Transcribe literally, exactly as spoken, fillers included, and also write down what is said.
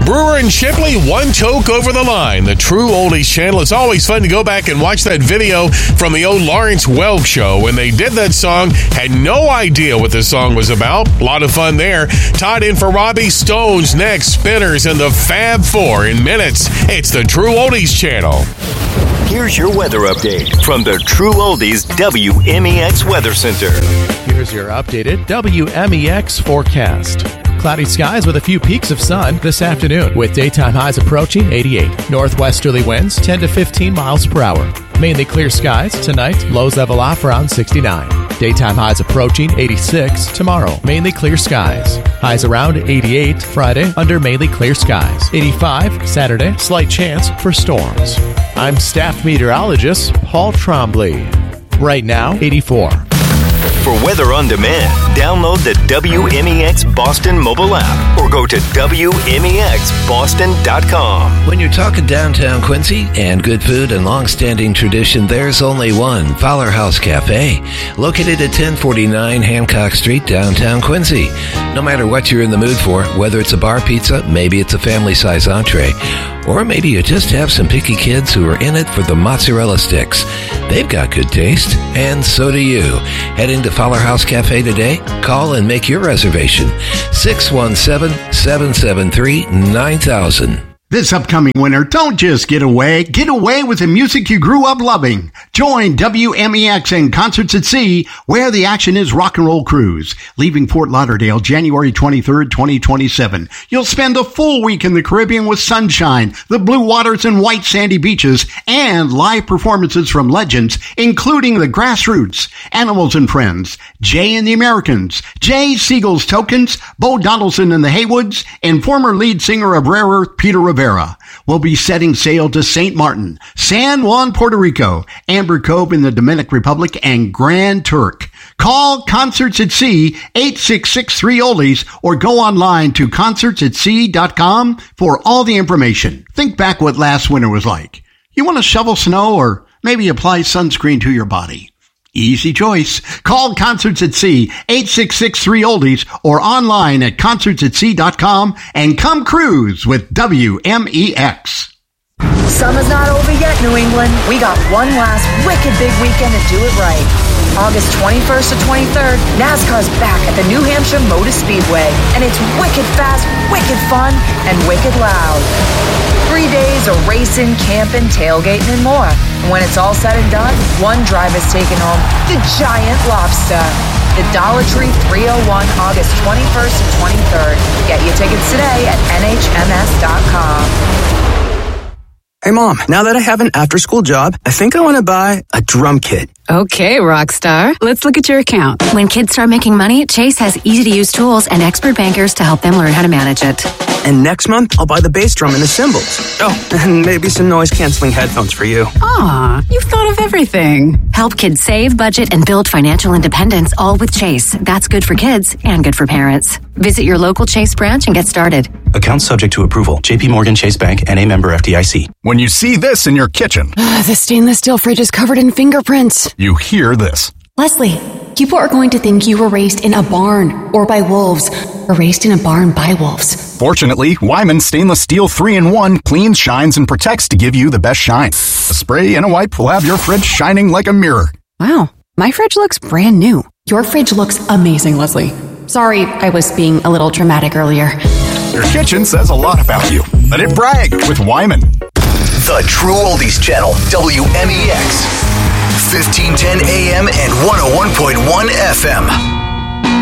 Brewer and Shipley, one toke over the line. The True Oldies channel. It's always fun to go back and watch that video from the old Lawrence Welk show. When they did that song, had no idea what the song was about. A lot of fun there. Tied in for Robbie Stones next. Spinners and the Fab Four in minutes. It's the True Oldies channel. Here's your weather update from the True Oldies W M E X Weather Center. Here's your updated W M E X forecast. Cloudy skies with a few peaks of sun this afternoon, with daytime highs approaching eighty-eight. Northwesterly winds ten to fifteen miles per hour. Mainly clear skies tonight, lows level off around sixty-nine. Daytime highs approaching eighty-six tomorrow, mainly clear skies. Highs around eighty-eight Friday under mainly clear skies. eighty-five Saturday, slight chance for storms. I'm staff meteorologist Paul Trombley. Right now, eighty-four. For weather on demand, download the W M E X Boston mobile app or go to W M E X Boston dot com. When you're talking downtown Quincy and good food and long-standing tradition, there's only one, Fowler House Cafe, located at ten forty-nine Hancock Street, downtown Quincy. No matter what you're in the mood for, whether it's a bar pizza, maybe it's a family-size entree, or maybe you just have some picky kids who are in it for the mozzarella sticks. They've got good taste, and so do you. Heading to Fowler House Cafe today? Call and make your reservation. six one seven, seven seven three, nine thousand. This upcoming winter, don't just get away. Get away with the music you grew up loving. Join W M E X and Concerts at Sea, where the action is Rock and Roll Cruise. Leaving Fort Lauderdale January twenty-third, twenty twenty-seven. You'll spend a full week in the Caribbean with sunshine, the blue waters and white sandy beaches, and live performances from legends, including the Grassroots, Animals and Friends, Jay and the Americans, Jay Siegel's Tokens, Bo Donaldson and the Haywoods, and former lead singer of Rare Earth, Peter Rivera. Will be setting sail to Saint Martin, San Juan, Puerto Rico, Amber Cove in the Dominican Republic, and Grand Turk. Call Concerts at Sea eight six six three oldies or go online to concerts at sea dot com for all the information. Think back what last winter was like. You want to shovel snow or maybe apply sunscreen to your body? Easy choice. Call Concerts at Sea eight six six three oldies or online at concerts at sea dot com and come cruise with W M E X. Summer's not over yet, New England. We got one last wicked big weekend to do it right. August twenty-first to twenty-third, NASCAR's back at the New Hampshire Motor Speedway, and it's wicked fast, wicked fun, and wicked loud. Three days of racing, camping, tailgating, and more. And when it's all said and done, one driver's taking home the giant lobster. The Dollar Tree three oh one, August twenty-first to twenty-third. Get your tickets today at N H M S dot com. Hey, Mom, now that I have an after-school job, I think I want to buy a drum kit. Okay, Rockstar. Let's look at your account. When kids start making money, Chase has easy-to-use tools and expert bankers to help them learn how to manage it. And next month, I'll buy the bass drum and the cymbals. Oh, and maybe some noise-canceling headphones for you. Aw, you've thought of everything. Help kids save, budget, and build financial independence, all with Chase. That's good for kids and good for parents. Visit your local Chase branch and get started. Account subject to approval. J P Morgan Chase Bank, N A member F D I C. When you see this in your kitchen, the stainless steel fridge is covered in fingerprints. You hear this. Leslie, people are going to think you were raised in a barn or by wolves, or raised in a barn by wolves. Fortunately, Wyman Stainless Steel three in one cleans, shines, and protects to give you the best shine. A spray and a wipe will have your fridge shining like a mirror. Wow, my fridge looks brand new. Your fridge looks amazing, Leslie. Sorry, I was being a little dramatic earlier. Your kitchen says a lot about you. Let it brag with Wyman. The True Oldies Channel, W M E X. fifteen ten A M and one oh one point one F M.